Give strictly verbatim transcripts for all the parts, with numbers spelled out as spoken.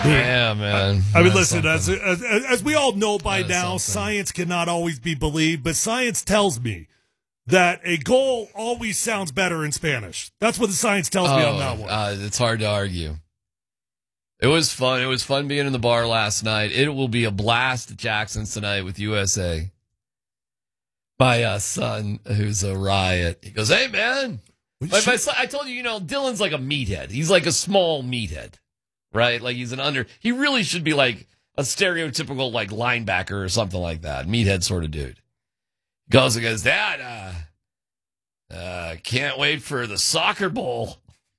Yeah, man. I mean, That's listen, as, as as we all know by That's now, something. science cannot always be believed, but science tells me that a goal always sounds better in Spanish. That's what the science tells me on that one. Uh, it's hard to argue. It was fun. It was fun being in the bar last night. It will be a blast at Jackson's tonight with U S A. My uh, son, who's a riot, he goes, "Hey, man." My, my son, I told you, you know, Dylan's like a meathead. He's like a small meathead, right? Like he's an under. He really should be like a stereotypical like linebacker or something like that. Meathead sort of dude. Goes and goes, "Dad, uh, uh, can't wait for the soccer bowl."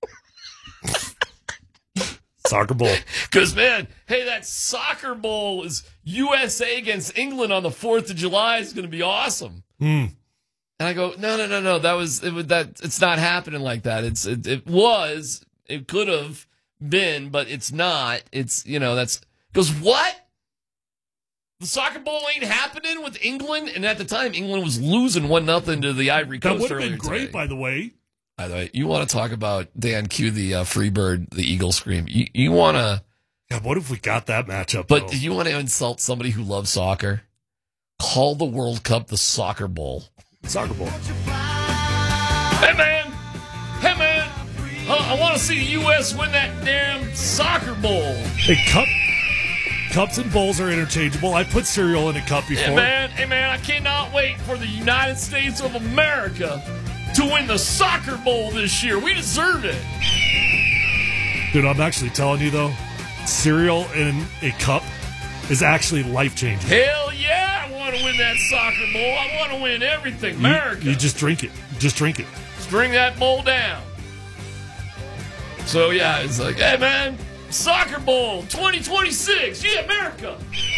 Soccer bowl. Because, man, hey, that soccer bowl is U S A against England on the fourth of July is going to be awesome. Mm. And I go, no, no, no, no. That was, it was that. It's not happening like that. It's, it, it was, it could have been, but it's not. It's, you know, that's, goes, what? The soccer bowl ain't happening with England? And at the time, England was losing one nothing to the Ivory That Coast would have earlier been great, today. by the way. By the way, you want to talk about, Dan, cue the uh, Freebird, the Eagle scream. You, you want to, God, what if we got that matchup? but though? do you want to insult somebody who loves soccer? Call the World Cup the Soccer Bowl. Soccer bowl. Hey, man. Hey, man. Uh, I want to see the U S win that damn soccer bowl. Hey, cup, cups and bowls are interchangeable. I put cereal in a cup before. Hey, man. Hey, man, I cannot wait for the United States of America to win the soccer bowl this year. We deserve it. Dude, I'm actually telling you, though, cereal in a cup is actually life-changing. Hell yeah, I want to win that soccer bowl. I want to win everything. You- America. You, just drink it. Just drink it. String that bowl down. So, yeah, it's like, hey, man, soccer bowl twenty twenty-six. Yeah, America.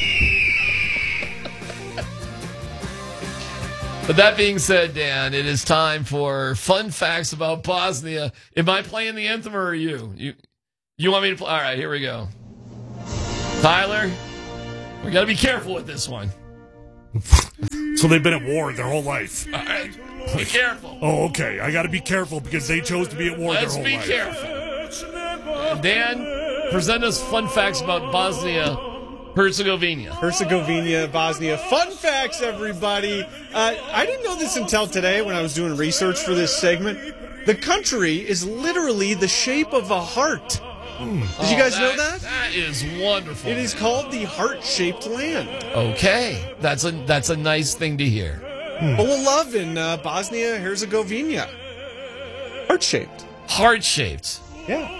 But that being said, Dan, it is time for fun facts about Bosnia. Am I playing the anthem or are you? You you want me to play? All right, here we go. Tyler, we got to be careful with this one. So they've been at war their whole life. All right, be careful. Oh, okay. I got to be careful because they chose to be at war Let's their whole be life. careful. Dan, present us fun facts about Bosnia Herzegovina. Herzegovina, Bosnia. Fun facts, everybody. Uh, I didn't know this until today when I was doing research for this segment. The country is literally the shape of a heart. Hmm. Did you guys Oh, know that? That is wonderful. It is called the heart-shaped land. Okay, that's a that's a nice thing to hear. Full of love in uh, Bosnia, Herzegovina. Heart-shaped. Heart shaped. Yeah.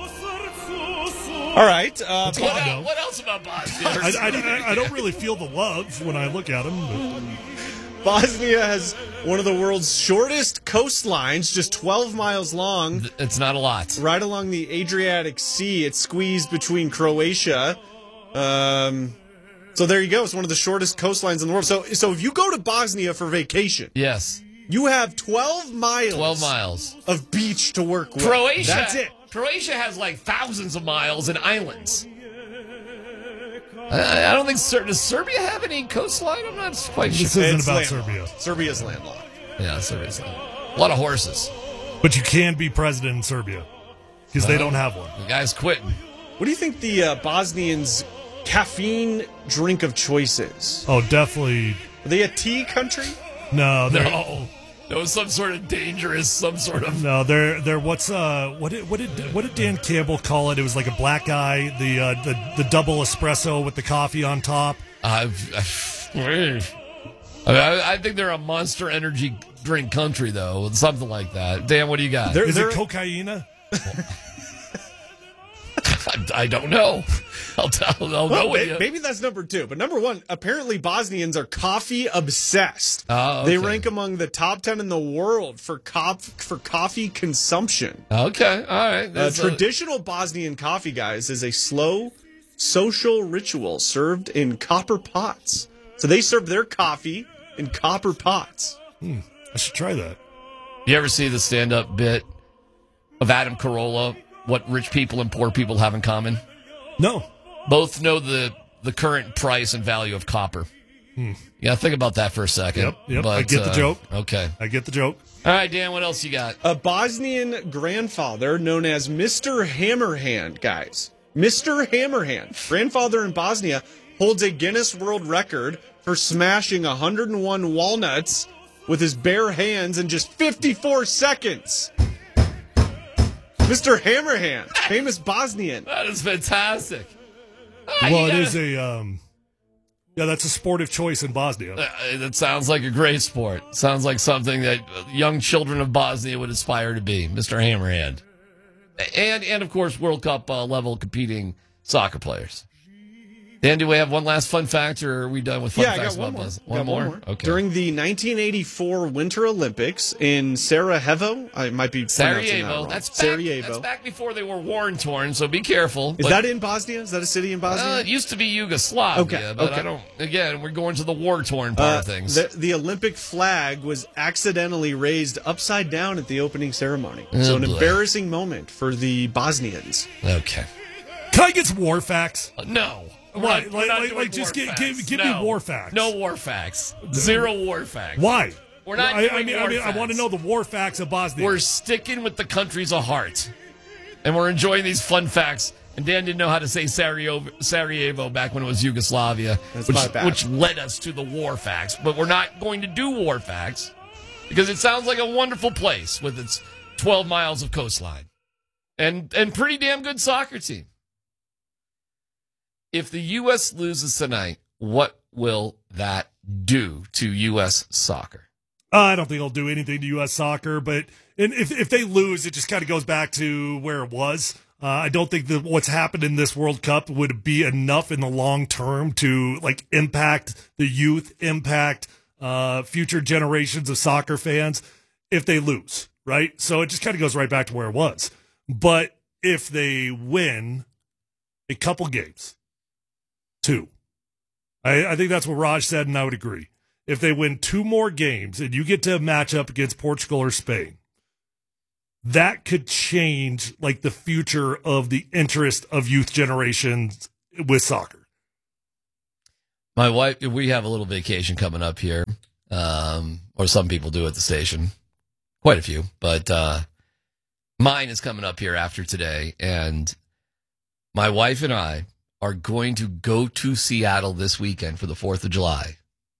All right. Uh, That's all What, I el- know. what else about Bosnia? I, I, I don't really feel the love when I look at them. Bosnia has one of the world's shortest coastlines, just twelve miles long. It's not a lot. Right along the Adriatic Sea. It's squeezed between Croatia. Um, so there you go. It's one of the shortest coastlines in the world. So, so if you go to Bosnia for vacation, Yes, you have twelve miles, twelve miles. of beach to work with. Croatia. That's it. Croatia has like thousands of miles and islands. I, I don't think Ser- does Serbia have any coastline. I'm not quite This sure. isn't It's about landlocked. Serbia. Serbia's landlocked. Yeah, Serbia's a lot of horses. But you can be president in Serbia because they don't have one. The guy's quitting. What do you think the uh, Bosnians' caffeine drink of choice is? Oh, definitely. Are they a tea country? No, they're No, that was some sort of dangerous, some sort of. no, they're they're what's uh what did what did what did Dan Campbell call it? It was like a black guy, the uh, the the double espresso with the coffee on top. I've, I've, I, mean, I, I think they're a Monster Energy drink country, though, something like that. Dan, what do you got? They're- Is it cocaine? I, I don't know. I'll tell. I'll Well, go with may- you. maybe that's number two. But number one, apparently Bosnians are coffee obsessed. Oh, They okay. rank among the top ten in the world for cop for coffee consumption. Okay, all right. Uh, That's a- traditional Bosnian coffee, guys, is a slow social ritual served in copper pots. So they serve their coffee in copper pots. I should try that. you ever see the stand-up bit of Adam Carolla? What rich people and poor people have in common? No. Both know the the current price and value of copper. Yeah, think about that for a second. Yep, yep, But, I get the uh, joke. Okay. I get the joke. All right, Dan, what else you got? A Bosnian grandfather known as Mister Hammerhand, guys. Mister Hammerhand, grandfather in Bosnia, holds a Guinness World Record for smashing one hundred one walnuts with his bare hands in just fifty-four seconds. Mister Hammerhand, famous Bosnian. That is fantastic. Well, it is a, um, yeah, that's a sport of choice in Bosnia. Uh, that sounds like a great sport. Sounds like something that young children of Bosnia would aspire to be, Mister Hammerhand. And, and of course, World Cup uh, level competing soccer players. Dan, do we have one last fun fact, or are we done with fun yeah, facts? I got one about more. Bosnia? One, one more? more? Okay. During the nineteen eighty-four Winter Olympics in Sarajevo, I might be pronouncing that Sarajevo. wrong. That's back, Sarajevo. That's back before they were war torn, so be careful. Is But, that in Bosnia? Is that a city in Bosnia? uh, it used to be Yugoslavia, Okay, but okay. I don't. Again, we're going to the war torn part Uh, of things. the, the Olympic flag was accidentally raised upside down at the opening ceremony. Oh, so an boy. embarrassing moment for the Bosnians. Okay. Can I get some war facts? Uh, no. We're Why? not- we're Like- not like- doing like, just war give- facts. give- give No. me war facts. No war facts. Zero war facts. Why? We're not I, I doing mean, war I mean, I facts. want to know the war facts of Bosnia. We're sticking with the countries of heart. And we're enjoying these fun facts. And Dan didn't know how to say Sarajevo, Sarajevo back when it was Yugoslavia, That's which, my bad. which led us to the war facts. But we're not going to do war facts because it sounds like a wonderful place with its twelve miles of coastline and, and pretty damn good soccer team. If the U S loses tonight, what will that do to U S soccer? I don't think it'll do anything to U S soccer, but and if if they lose, it just kind of goes back to where it was. Uh, I don't think that what's happened in this World Cup would be enough in the long term to like impact the youth, impact uh, future generations of soccer fans if they lose, right? So it just kind of goes right back to where it was. But if they win a couple games, two, I, I think that's what Raj said, and I would agree. If they win two more games and you get to match up against Portugal or Spain, that could change like the future of the interest of youth generations with soccer. My wife, we have a little vacation coming up here, um, or some people do at the station, quite a few, but uh, mine is coming up here after today, and my wife and I are going to go to Seattle this weekend for the fourth of July.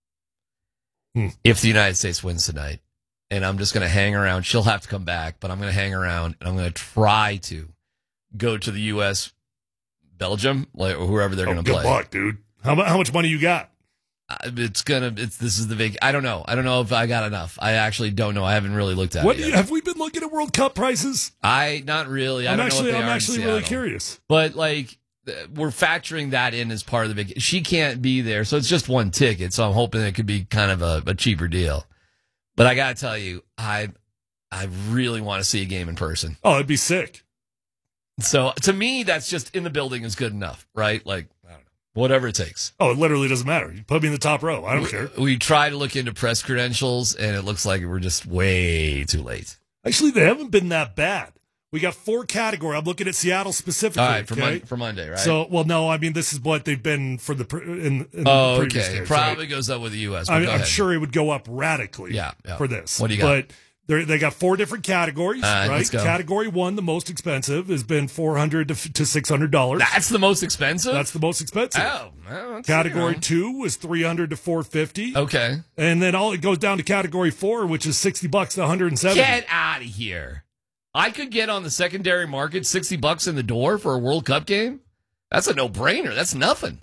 Hmm. If the United States wins tonight. And I'm just going to hang around. She'll have to come back, but I'm going to hang around, and I'm going to try to go to the U S Belgium, like, or whoever they're Oh, going to good play. luck, dude. How, mu- how much money you got? Uh, It's gonna. It's this is the big. I don't know. I don't know if I got enough. I actually don't know. I haven't really looked at What it yet. have we been looking at World Cup prices? I not really. I I'm don't actually, know if they I'm are in actually really Seattle. curious. But like, th- we're factoring that in as part of the big. She can't be there, so it's just one ticket. So I'm hoping it could be kind of a, a cheaper deal. But I gotta tell you, I I really want to see a game in person. Oh, it'd be sick. So to me, that's just in the building is good enough, right? Like, I don't know, whatever it takes. Oh, it literally doesn't matter. You put me in the top row. I don't we, care. We try to look into press credentials, and it looks like we're just way too late. Actually, they haven't been that bad. We got four categories. I'm looking at Seattle specifically. All right, for, okay? Mon- for Monday, right? So, well, no, I mean, this is what they've been for the pr- in, in oh, the previous okay. games, Probably right? goes up with the U S. but I, go I'm ahead. sure it would go up radically Yeah, yeah. for this. What do you got? But they're- they got four different categories, All right, right? let's go. Category one, the most expensive, has been four hundred dollars to, to six hundred dollars. That's the most expensive? That's the most expensive. Oh, well, that's, Category you know. two was three hundred dollars to four hundred fifty dollars. Okay. And then all it goes down to category four, which is sixty bucks to one hundred seventy dollars. Get out of here. I could get on the secondary market sixty bucks in the door for a World Cup game. That's a no-brainer. That's nothing.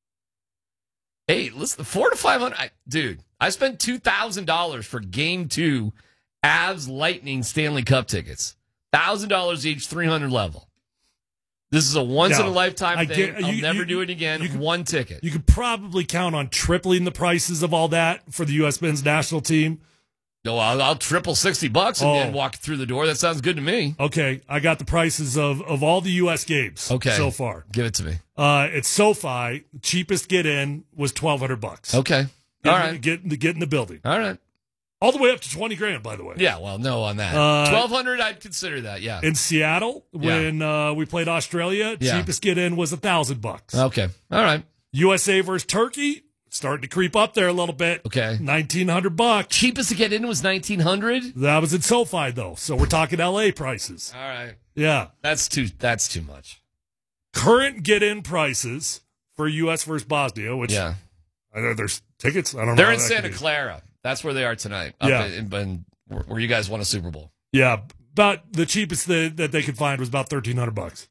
Hey, listen, four to five hundred. I, dude, I spent two thousand dollars for game two Avs Lightning Stanley Cup tickets. one thousand dollars each, three hundred level. This is a once-in-a-lifetime I thing. get- I'll you- never you- do it again. you could- One ticket. You could probably count on tripling the prices of all that for the U S men's national team. No, I'll, I'll triple sixty bucks and Oh. then walk through the door. That sounds good to me. Okay, I got the prices of, of all the U S games Okay. so far. Give it to me. Uh, at SoFi, cheapest get in was twelve hundred bucks. Okay. Get All in- right. Get, in the- get in the building. All right. All the way up to twenty grand, by the way. Yeah, well, no on that. Uh, twelve hundred, I'd consider that, yeah. In Seattle, when uh, we played Australia, Yeah. cheapest get in was a thousand bucks. Okay. All right. U S A versus Turkey, starting to creep up there a little bit. Okay. nineteen hundred bucks. Cheapest to get in was nineteen hundred? That was in SoFi, though. So we're talking L A prices. All right. Yeah. That's too that's too much. current get-in prices for U S versus Bosnia, which Yeah. I know there's tickets. I don't know. They're how in that Santa could be. Clara. That's where they are tonight. Up Yeah. in, in, where you guys won a Super Bowl. Yeah, but the cheapest that, that they could find was about thirteen hundred bucks.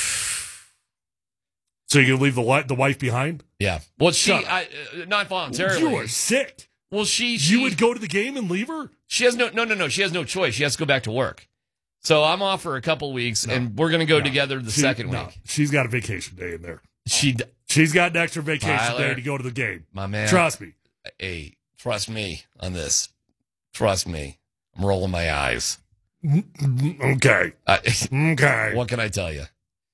So you can leave the wi- the wife behind? Yeah. Well, she, Shut up. I, uh, not voluntarily. You are sick. Well, she, she, You would go to the game and leave her? she has no, no, no, no. She has no choice. She has to go back to work. So I'm off for a couple weeks, No. and we're going to go No. together the She- second no, week. She's got a vacation day in there. She, d- She's got an extra vacation Tyler, day to go to the game. my man. Trust me. Hey, trust me on this. Trust me. I'm rolling my eyes. Okay. I, Okay. what can I tell you?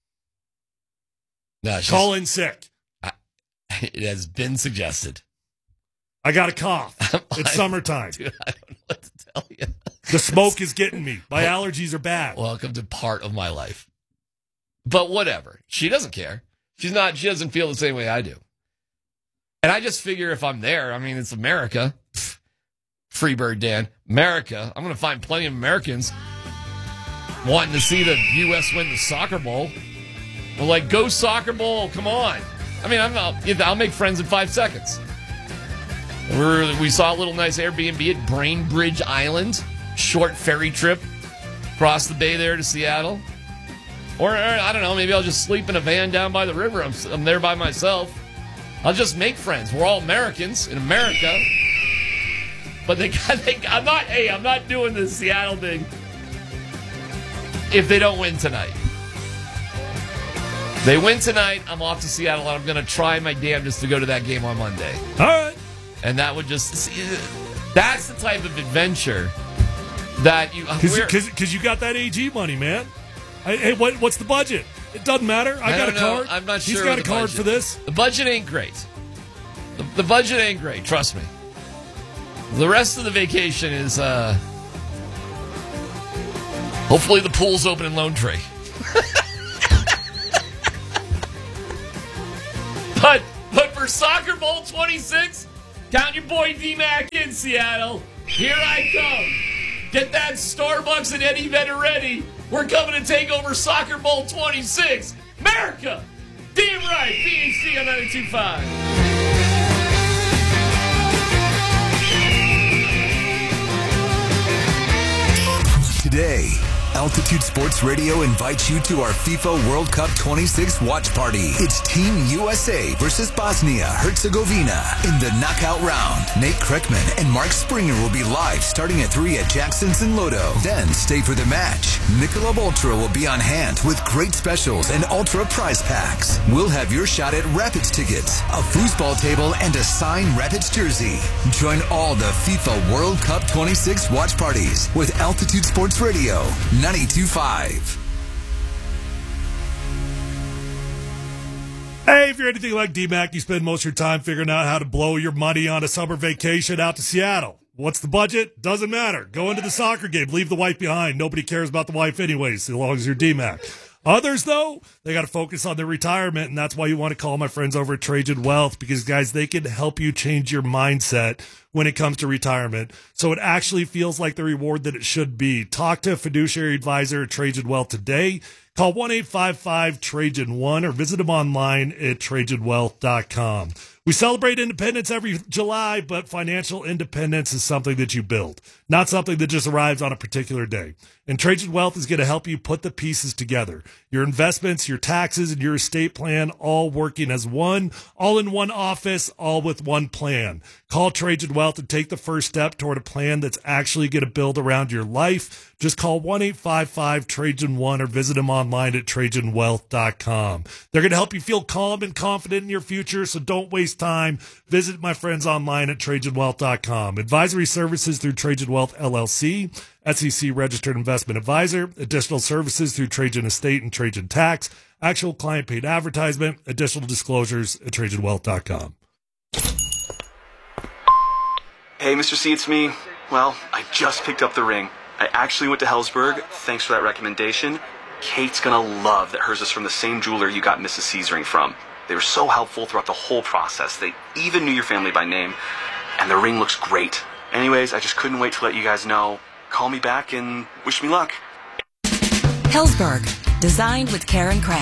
No, she's, Call in sick. it has been suggested. I got a cough. It's I- summertime. Dude, I don't know what to tell you. The smoke is getting me. My allergies are bad. Welcome to part of my life. But whatever. She doesn't care. She's not, she doesn't feel the same way I do. And I just figure if I'm there, I mean, it's America. Pfft. Freebird Dan. America. I'm going to find plenty of Americans wanting to see the U S win the soccer bowl. Well, like, go soccer bowl. Come on. I mean, I'm not, I'll make friends in five seconds. We're, we saw a little nice Airbnb at Brainbridge Island. Short ferry trip across the bay there to Seattle. Or, or, I don't know, maybe I'll just sleep in a van down by the river. I'm, I'm there by myself. I'll just make friends. We're all Americans in America. But they got, they, I'm not, hey, I'm not doing the Seattle thing if they don't win tonight. They win tonight, I'm off to Seattle, and I'm going to try my damnedest to go to that game on Monday. All right. And that would just, see, that's the type of adventure that you, Because you got that A G money, man. I, hey, what, what's the budget? It doesn't matter. I, I got don't a know. card. I'm not He's sure got a of the card budget. for this. The budget ain't great. The, the budget ain't great, trust me. The rest of the vacation is, uh, hopefully the pool's open in Lone Tree. but, but for Soccer Bowl twenty-six, count your boy D-Mac in, Seattle. Here I come. Get that Starbucks and Eddie Vedder ready. We're coming to take over Soccer Bowl twenty-six. America! Damn right, P H C on ninety-two point five. Today, Altitude Sports Radio invites you to our FIFA World Cup twenty-six watch party. It's Team U S A versus Bosnia-Herzegovina in the knockout round. Nate Kreckman and Mark Springer will be live starting at three at Jackson's in Lodo. Then stay for the match. Michelob Ultra will be on hand with great specials and Ultra prize packs. We'll have your shot at Rapids tickets, a foosball table, and a signed Rapids jersey. Join all the FIFA World Cup twenty-six watch parties with Altitude Sports Radio ninety-two point five. Hey, if you're anything like D-Mac, you spend most of your time figuring out how to blow your money on a summer vacation out to Seattle. What's the budget? Doesn't matter. Go into the soccer game. Leave the wife behind. Nobody cares about the wife anyways, as long as you're D-Mac. Others, though, they got to focus on their retirement, and that's why you want to call my friends over at Trajan Wealth, because, guys, they can help you change your mindset when it comes to retirement, so it actually feels like the reward that it should be. Talk to a fiduciary advisor at Trajan Wealth today. Call one eight five five Trajan one or visit them online at trajan wealth dot com. We celebrate independence every July, but financial independence is something that you build, not something that just arrives on a particular day. And Trajan Wealth is going to help you put the pieces together. Your investments, your taxes, and your estate plan all working as one, all in one office, all with one plan. Call Trajan Wealth and take the first step toward a plan that's actually going to build around your life. Just call one eight five five Trajan one or visit them online at trajan wealth dot com. They're going to help you feel calm and confident in your future, so don't waste time. Visit my friends online at trajan wealth dot com. Advisory services through Trajan Wealth L L C, S E C registered investment advisor. Additional services through Trajan Estate and Trajan Tax. Actual client paid advertisement. Additional disclosures at trajan wealth dot com. Hey, Mister C, it's me. Well, I just picked up the ring. I actually went to Hellsberg. Thanks for that recommendation. Kate's gonna love that hers is from the same jeweler you got Missus C's ring from. They were so helpful throughout the whole process. They even knew your family by name. And the ring looks great. Anyways, I just couldn't wait to let you guys know. Call me back and wish me luck. Hellsberg, designed with care and craft.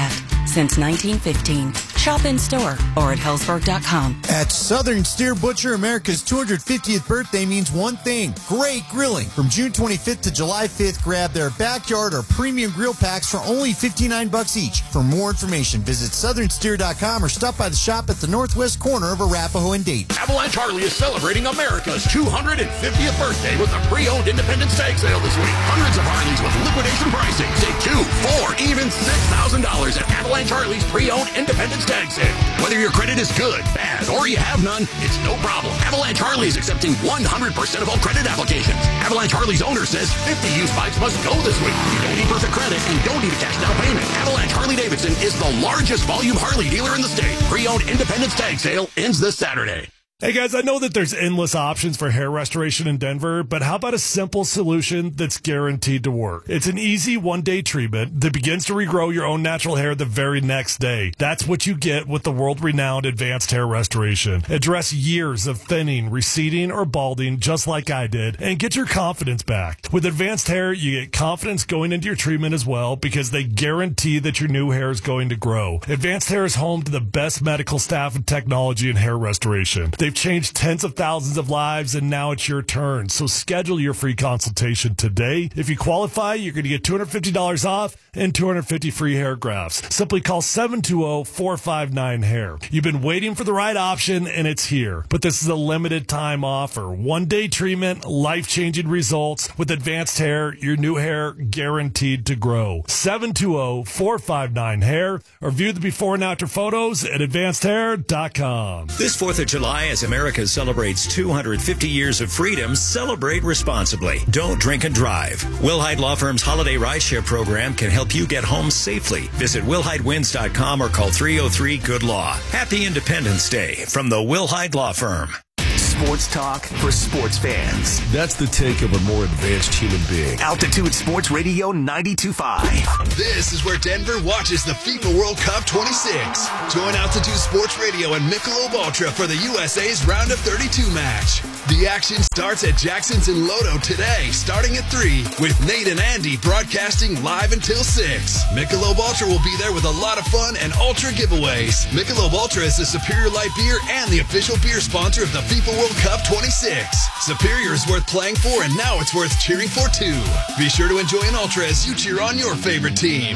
since nineteen fifteen. Shop in store or at hellsberg dot com. At Southern Steer Butcher, America's two hundred fiftieth birthday means one thing: great grilling. From June twenty-fifth to July fifth, grab their backyard or premium grill packs for only fifty-nine bucks each. For more information, visit southern steer dot com or stop by the shop at the northwest corner of Arapahoe and Dayton. Avalanche Harley is celebrating America's two hundred fiftieth birthday with a pre-owned Independence Tag Sale this week. Hundreds of Harleys with liquidation pricing. Save two, four, even six thousand dollars at Avalanche Harley's pre-owned Independence Tag Sale. Whether your credit is good, bad, or you have none, it's no problem. Avalanche Harley is accepting one hundred percent of all credit applications. Avalanche Harley's owner says fifty used bikes must go this week. You don't need perfect credit and don't need a cash down payment. Avalanche Harley-Davidson is the largest volume Harley dealer in the state. Pre-owned Independence Tag Sale ends this Saturday. Hey guys, I know that there's endless options for hair restoration in Denver, but how about a simple solution that's guaranteed to work? It's an easy one-day treatment that begins to regrow your own natural hair the very next day. That's what you get with the world-renowned Advanced Hair Restoration. Address years of thinning, receding, or balding just like I did, and get your confidence back. With Advanced Hair, you get confidence going into your treatment as well because they guarantee that your new hair is going to grow. Advanced Hair is home to the best medical staff and technology in hair restoration. They've changed tens of thousands of lives, and now it's your turn. So schedule your free consultation today. If you qualify, you're going to get two hundred fifty dollars off and two hundred fifty free hair grafts. Simply call seven two zero, four five nine, hair. You've been waiting for the right option, and it's here. But this is a limited time offer. One-day treatment, life-changing results. With Advanced Hair, your new hair guaranteed to grow. seven two zero, four five nine, hair, or view the before and after photos at advanced hair dot com. This fourth of July, as America celebrates two hundred fifty years of freedom, celebrate responsibly. Don't drink and drive. Wilhite Law Firm's holiday rideshare program can help you get home safely. Visit wilhite wins dot com or call three oh three, good law. Happy Independence Day from the Wilhite Law Firm. Sports talk for sports fans. That's the take of a more advanced human being. Altitude Sports Radio ninety-two point five. This is where Denver watches the FIFA World Cup twenty-six. Join Altitude Sports Radio and Michelob Ultra for the U S A's Round of thirty-two match. The action starts at Jackson's in Lodo today, starting at three, with Nate and Andy broadcasting live until six. Michelob Ultra will be there with a lot of fun and Ultra giveaways. Michelob Ultra is the Superior Light beer and the official beer sponsor of the FIFA World Cup twenty-six. Superior is worth playing for, and now it's worth cheering for too. Be sure to enjoy an Ultra as you cheer on your favorite team.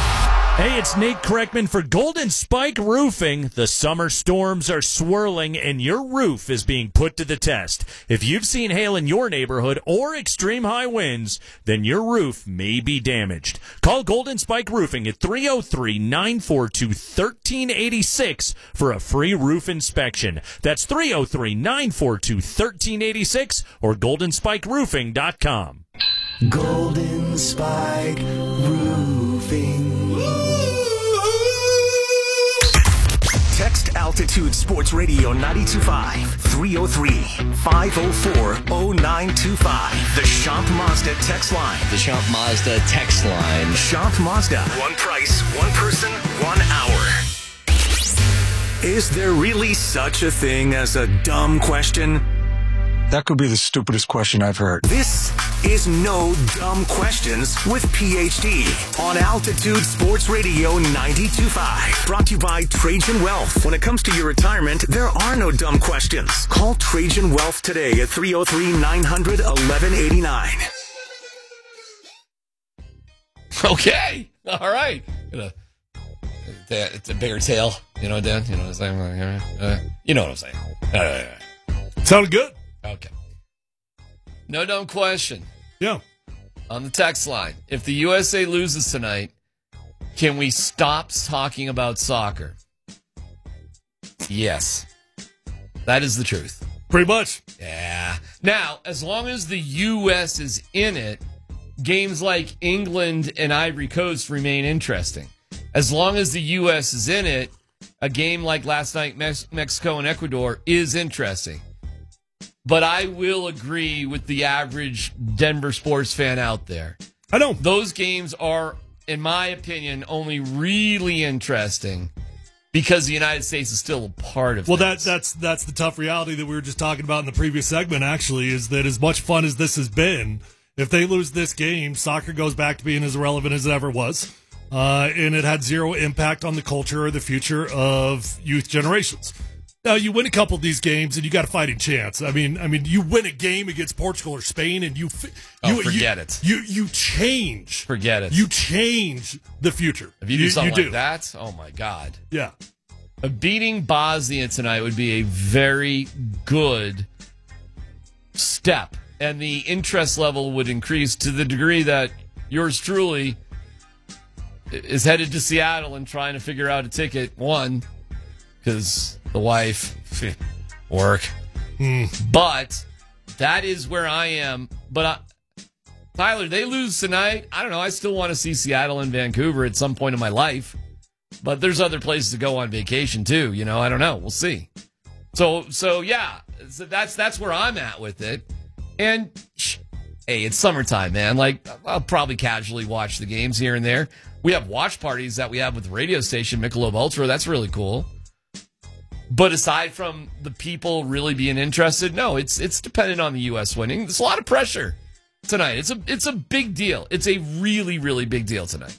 Hey, it's Nate Kreckman for Golden Spike Roofing. The summer storms are swirling and your roof is being put to the test. If you've seen hail in your neighborhood or extreme high winds, then your roof may be damaged. Call Golden Spike Roofing at three oh three, nine four two, one three eight six for a free roof inspection. That's three oh three, nine four two, one three eight six or golden spike roofing dot com. Golden Spike Roofing. Text Altitude Sports Radio ninety-two point five, three oh three, five oh four, oh nine two five. The Schomp Mazda text line. The Schomp Mazda text line. Schomp Mazda. One price, one person, one hour. Is there really such a thing as a dumb question? That could be the stupidest question I've heard. This is No Dumb Questions with P H D on Altitude Sports Radio ninety-two point five. Brought to you by Trajan Wealth. When it comes to your retirement, there are no dumb questions. Call Trajan Wealth today at three oh three, nine hundred, eleven eighty-nine. Okay. All right. It's a bigger tail. You know, Dan? You know what I'm saying? Uh, you know what I'm saying. Uh, Sounded good. Okay. No dumb question. Yeah. On the text line, if the U S A loses tonight, can we stop talking about soccer? Yes. That is the truth. Pretty much. Yeah. Now, as long as the U S is in it, games like England and Ivory Coast remain interesting. As long as the U S is in it, a game like last night, Mex- Mexico and Ecuador, is interesting. But I will agree with the average Denver sports fan out there. I know. Those games are, in my opinion, only really interesting because the United States is still a part of it. Well, that, that's that's the tough reality that we were just talking about in the previous segment, actually, is that as much fun as this has been, if they lose this game, soccer goes back to being as irrelevant as it ever was. uh, and it had zero impact on the culture or the future of youth generations. Now, you win a couple of these games, and you got a fighting chance. I mean, I mean, you win a game against Portugal or Spain, and you, you oh, forget you, it. You you change. Forget it. You change the future. If you do you, something you like do. that, oh my God. Yeah. Uh, beating Bosnia tonight would be a very good step, and the interest level would increase to the degree that yours truly is headed to Seattle and trying to figure out a ticket. One, because the wife, work. Mm. But that is where I am. But I, Tyler, they lose tonight. I don't know. I still want to see Seattle and Vancouver at some point in my life. But there's other places to go on vacation too. You know, I don't know. We'll see. So, so yeah, so that's that's where I'm at with it. And sh- hey, it's summertime, man. Like, I'll probably casually watch the games here and there. We have watch parties that we have with the radio station Michelob Ultra. That's really cool. But aside from the people really being interested, no, it's it's dependent on the U S winning. There's a lot of pressure tonight. It's a it's a big deal. It's a really really big deal tonight.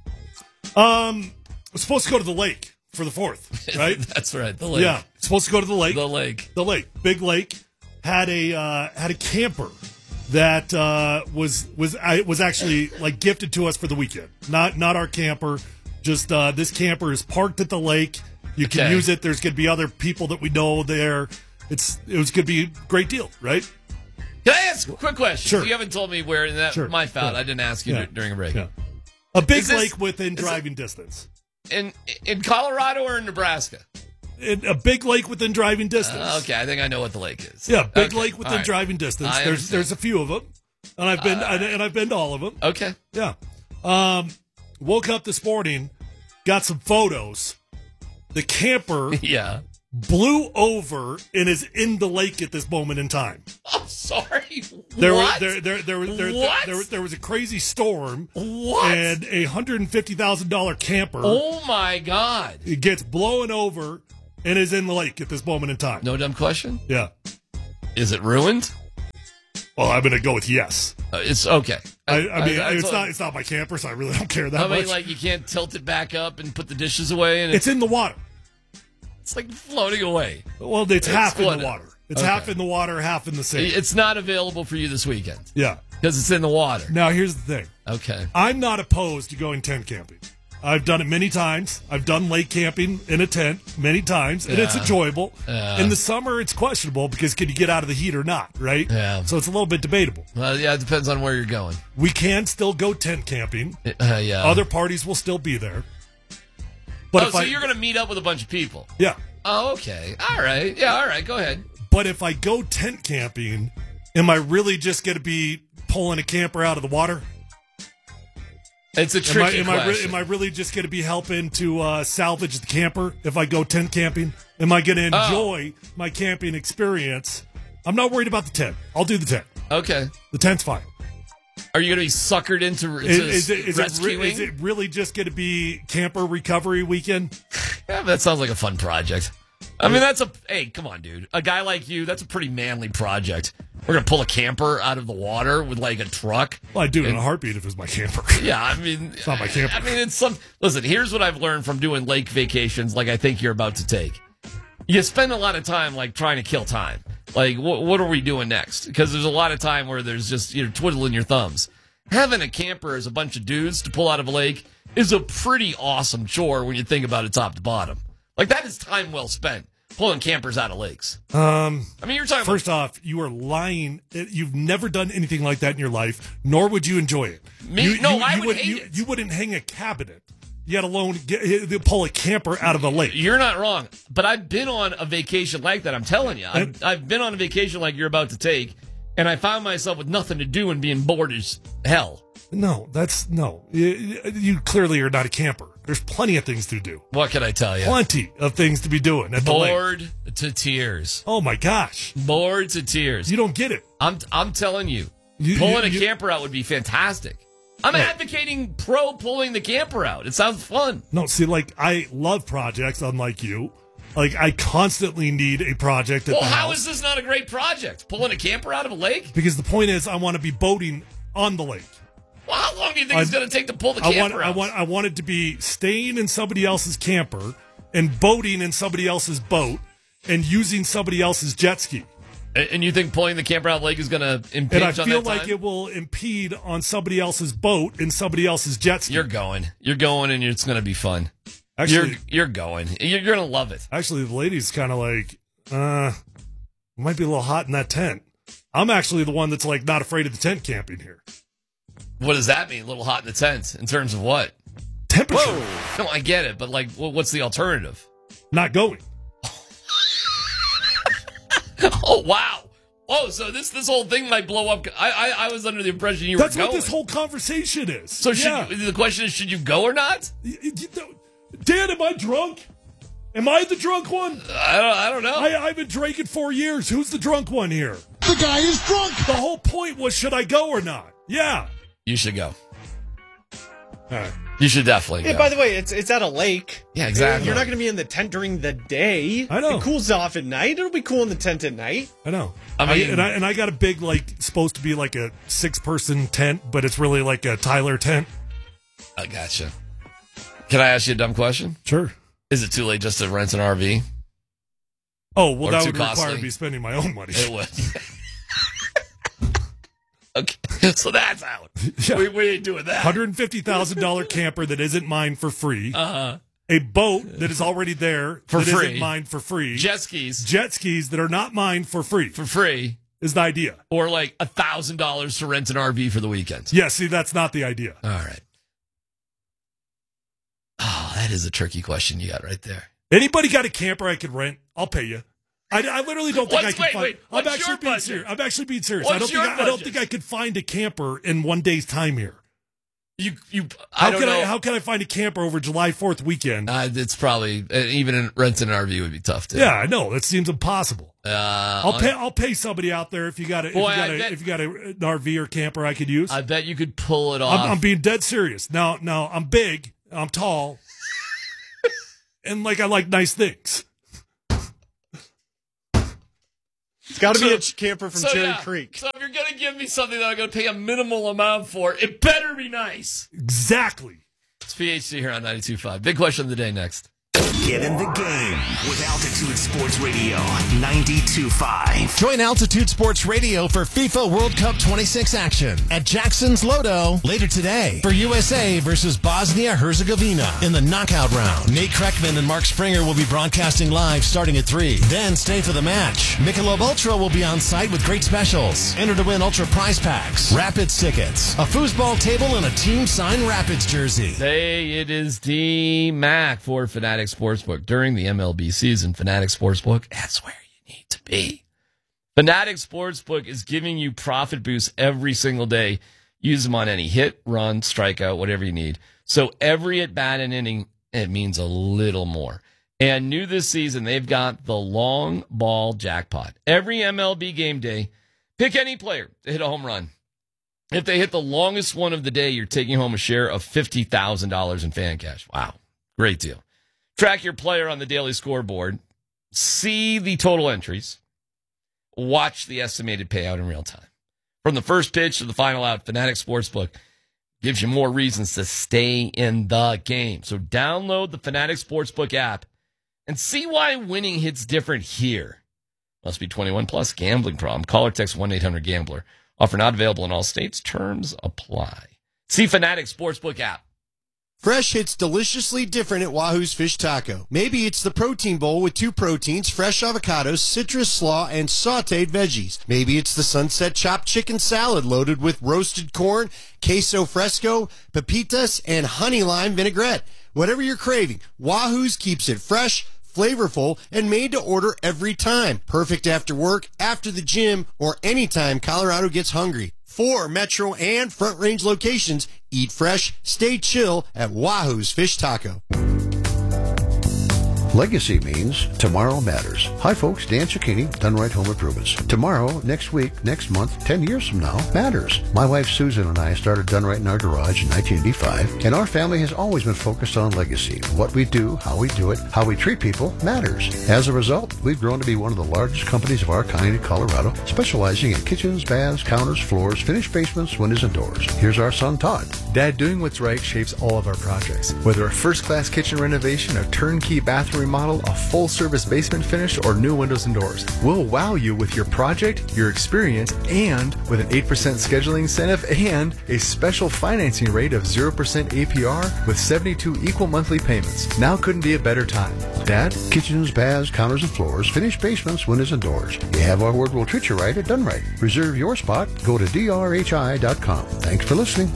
Um, we're supposed to go to the lake for the fourth, right? That's right. The lake. Yeah, supposed to go to the lake. The lake. The lake. Big lake had a uh, had a camper that uh, was was I was actually like gifted to us for the weekend. Not not our camper. Just uh, this camper is parked at the lake. You can Okay. use it. There's going to be other people that we know there. It's it was going to be a great deal, right? Can I ask a quick question? Sure. You haven't told me where, and that Sure. my fault. Yeah. I didn't ask you Yeah. during a break. Yeah. A big Is this- lake within is it- driving distance. In in Colorado or in Nebraska? In, a big lake within driving distance. Uh, okay, I think I know what the lake is. Yeah, big Okay, lake within all right. driving distance. I There's understand. there's a few of them, and I've been Uh, and, and I've been to all of them. Okay. Yeah. Um, woke up this morning, got some photos. The camper Yeah. blew over and is in the lake at this moment in time. I'm sorry. There what? was there there there was there, What? there, there, there was a crazy storm. What? And a hundred and fifty thousand dollar camper. Oh my God. It gets blown over and is in the lake at this moment in time. No dumb question. Yeah. Is it ruined? Well, I'm gonna go with yes. Uh, it's okay. I, I mean, I- I it's told- not it's not my camper, so I really don't care that I mean, much. like you can't tilt it back up and put the dishes away, and it's in the water. It's like floating away. Well, it's, It's half in flooded. the water. It's Okay. half in the water, half in the sea. It's not available for you this weekend. Yeah. Because it's in the water. Now, here's the thing. Okay. I'm not opposed to going tent camping. I've done it many times. I've done lake camping in a tent many times, and it's Yeah. enjoyable. Yeah. In the summer, it's questionable because can you get out of the heat or not, right? Yeah. So it's a little bit debatable. Well, yeah, it depends on where you're going. We can still go tent camping. Uh, yeah. Other parties will still be there. But oh, if so I, you're going to meet up with a bunch of people? yeah. Oh, okay. All right. Yeah, all right. Go ahead. But if I go tent camping, am I really just going to be pulling a camper out of the water? It's a Am I, tricky am, I re- question. am I really just going to be helping to uh, salvage the camper if I go tent camping? Am I going to Oh. enjoy my camping experience? I'm not worried about the tent. I'll do the tent. Okay. The tent's fine. Are you going to be suckered into, into Is, is, it, is, it rescuing? re- is it really just going to be camper recovery weekend? Yeah, that sounds like a fun project. I mean, that's a hey, come on, dude. A guy like you, that's a pretty manly project. We're gonna pull a camper out of the water with like a truck. Well, I'd do it in And- a heartbeat if it was my camper. Yeah, I mean, It's not my camper. I mean, it's some. Listen, here's what I've learned from doing lake vacations, like I think you're about to take. You spend a lot of time like trying to kill time. Like, wh- what are we doing next? Because there's a lot of time where there's just you're twiddling your thumbs. Having a camper as a bunch of dudes to pull out of a lake is a pretty awesome chore when you think about it top to bottom. Like that is time well spent pulling campers out of lakes. Um, I mean, you're talking First off, you are lying. You've never done anything like that in your life, nor would you enjoy it. Me? You, No, you, I you would hate you, it. You wouldn't hang a cabinet, yet alone get, pull a camper out of a lake. You're not wrong, but I've been on a vacation like that. I'm telling you, I've, I've been on a vacation like you're about to take, and I found myself with nothing to do and being bored as hell. No, that's no. You, you clearly are not a camper. There's plenty of things to do. What can I tell you? Plenty of things to be doing at the lake. Bored to tears. Oh my gosh, bored to tears. You don't get it. I'm I'm telling you, You- pulling you- a camper out would be fantastic. I'm Right. advocating pro pulling the camper out. It sounds fun. No, see, like I love projects, unlike you. Like I constantly need a project at Well, the how house is this not a great project? Pulling a camper out of a lake? because the point is I want to be boating on the lake. Well, How long do you think it's going to take to pull the I camper want, out? I want, I want it to be staying in somebody else's camper and boating in somebody else's boat and using somebody else's jet ski. And and you think pulling the camper out lake is going to impinge And I on feel that like time? it will impede on somebody else's boat and somebody else's jet ski. You're going. You're going, and it's going to be fun. Actually- you're, you're going. You're, you're going to love it. Actually, the lady's kind of like, uh, it might be a little hot in that tent. I'm actually the one that's like not afraid of the tent camping here. What does that mean? A little hot in the tent in terms of what? Temperature. Whoa. No, I get it, but like, wh- what's the alternative? Not going. Oh wow! Oh, so this this whole thing might blow up. I I, I was under the impression you That's were going. what this whole conversation is. So should yeah. you, the question is, should you go or not? Dan, am I drunk? Am I the drunk one? I don't. I don't know. I, I've been drinking four years. Who's the drunk one here? The guy is drunk. The whole point was, should I go or not? Yeah. You should go. All right. You should definitely Yeah, go. by the way, it's it's at a lake. Yeah, exactly. You're not going to be in the tent during the day. I know. It cools off at night. It'll be cool in the tent at night. I know. I mean- and I and I got a big, like, supposed to be like a six person tent, but it's really like a Tyler tent. I gotcha. Can I ask you a dumb question? Sure. Is it too late just to rent an R V? Oh, well, Or that too would require costly? me spending my own money. It would. Okay, so that's out. Yeah. We, we ain't doing that. one hundred fifty thousand dollars camper that isn't mine for free. Uh-huh. A boat that is already there For that free. isn't mine for free. Jet skis Jet skis that are not mine for free for free, is the idea. or like a thousand dollars to rent an R V for the weekend. Yeah, see, that's not the idea. All right. Oh, that is a tricky question you got right there. Anybody got a camper I could rent? I'll pay you. I, I literally don't think What's- I can wait, find. wait, I'm what's actually your being budget? serious. I'm actually being serious. I What's don't think your I, I don't budget? think I could find a camper in one day's time here. You, you. How I don't can know. I? How can I find a camper over July fourth weekend? Uh, it's probably uh, even in, renting an R V would be tough too. Yeah, I know. That seems impossible. Uh, I'll on- pay. I'll pay somebody out there if you got a, if you Boy, got I a, bet- if you got a, an R V or camper I could use. I bet you could pull it off. I'm, I'm being dead serious. Now, now I'm big. I'm tall, and like I like nice things. It's got to be So- a ch- camper from so, Cherry yeah. Creek. So if you're gonna give me something that I'm gonna pay a minimal amount for, it better be nice. Exactly. It's P H D here on ninety-two point five. Big question of the day next. Get in the game with Altitude Sports Radio ninety-two point five. Join Altitude Sports Radio for FIFA World Cup twenty-six action at Jackson's Lodo later today for U S A versus Bosnia-Herzegovina in the knockout round. Nate Kreckman and Mark Springer will be broadcasting live starting at three. Then stay for the match. Michelob Ultra will be on site with great specials. Enter to win Ultra prize packs, Rapids tickets, a foosball table, and a team signed Rapids jersey. Hey, it is D Mac for Fanatic Sportsbook. During the M L B season, Fanatic Sportsbook, that's where you need to be. Fanatic Sportsbook is giving you profit boosts every single day. Use them on any hit, run, strikeout, whatever you need. So every at-bat and inning, it means a little more. And new this season, they've got the long ball jackpot. Every M L B game day, pick any player to hit a home run. If they hit the longest one of the day, you're taking home a share of fifty thousand dollars in fan cash. Wow. Great deal. Track your player on the daily scoreboard. See the total entries. Watch the estimated payout in real time. From the first pitch to the final out, Fanatic Sportsbook gives you more reasons to stay in the game. So download the Fanatic Sportsbook app and see why winning hits different here. Must be twenty-one plus. Gambling problem. Call or text one eight hundred gambler. Offer not available in all states. Terms apply. See Fanatic Sportsbook app. Fresh hits deliciously different at Wahoo's Fish Taco. Maybe it's the protein bowl with two proteins, fresh avocados, citrus slaw, and sauteed veggies. Maybe it's the sunset chopped chicken salad loaded with roasted corn, queso fresco, pepitas, and honey lime vinaigrette. Whatever you're craving, Wahoo's keeps it fresh, flavorful, and made to order every time. Perfect after work, after the gym, or anytime Colorado gets hungry. Four Metro and Front Range locations. Eat fresh, stay chill at Wahoo's Fish Taco. Legacy means tomorrow matters. Hi folks, Dan Cicchini, Done Right Home Improvements. Tomorrow, next week, next month, ten years from now, matters. My wife Susan and I started Done Right in our garage in nineteen eighty-five, and our family has always been focused on legacy. What we do, how we do it, how we treat people matters. As a result, we've grown to be one of the largest companies of our kind in Colorado, specializing in kitchens, baths, counters, floors, finished basements, windows, and doors. Here's our son Todd. Dad, doing what's right shapes all of our projects. Whether a first-class kitchen renovation, a turnkey bathroom remodel, a full-service basement finish, or new windows and doors, we'll wow you with your project, your experience, and with an eight percent scheduling incentive and a special financing rate of zero percent A P R with seventy-two equal monthly payments. Now couldn't be a better time. Dad? Kitchens, baths, counters, and floors, finished basements, windows, and doors. You have our word, we'll treat you right at Done Right. Reserve your spot. Go to D R H I dot com. Thanks for listening.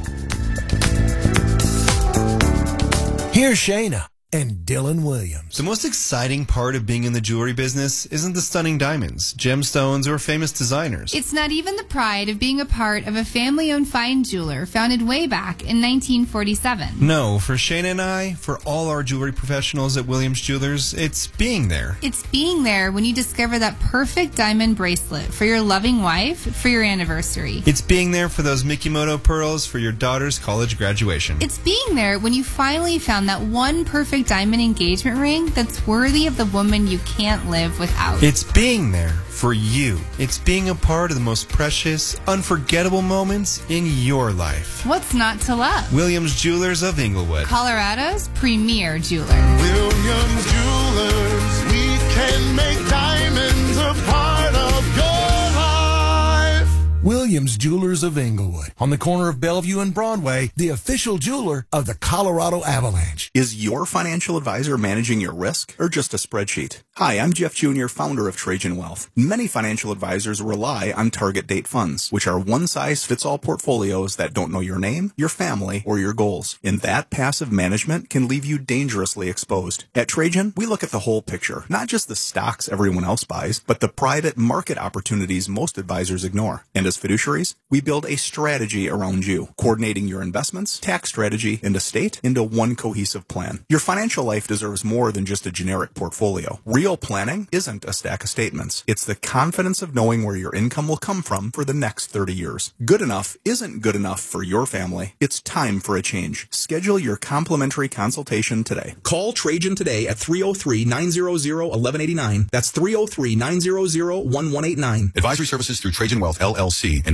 Here's Shayna and Dylan Williams. The most exciting part of being in the jewelry business isn't the stunning diamonds, gemstones, or famous designers. It's not even the pride of being a part of a family-owned fine jeweler founded way back in nineteen forty-seven. No, for Shayna and I, for all our jewelry professionals at Williams Jewelers, it's being there. It's being there when you discover that perfect diamond bracelet for your loving wife for your anniversary. It's being there for those Mikimoto pearls for your daughter's college graduation. It's being there when you finally found that one perfect diamond engagement ring that's worthy of the woman you can't live without. It's being there for you. It's being a part of the most precious, unforgettable moments in your life. What's not to love? Williams Jewelers of Inglewood, Colorado's premier jeweler. Williams Jewelers, we can make diamonds a part of your life. Williams Jewelers of Inglewood, on the corner of Bellevue and Broadway, the official jeweler of the Colorado Avalanche. Is your financial advisor managing your risk or just a spreadsheet? Hi, I'm Jeff Junior, founder of Trajan Wealth. Many financial advisors rely on target date funds, which are one-size-fits-all portfolios that don't know your name, your family, or your goals. And that passive management can leave you dangerously exposed. At Trajan, we look at the whole picture, not just the stocks everyone else buys, but the private market opportunities most advisors ignore. And as fiduciaries, we build a strategy around you, coordinating your investments, tax strategy, and estate into one cohesive plan. Your financial life deserves more than just a generic portfolio. Real planning isn't a stack of statements. It's the confidence of knowing where your income will come from for the next thirty years. Good enough isn't good enough for your family. It's time for a change. Schedule your complimentary consultation today. Call Trajan today at three oh three, nine hundred, eleven eighty-nine. That's three oh three, nine hundred, eleven eighty-nine. Advisory services through Trajan Wealth, L L C, and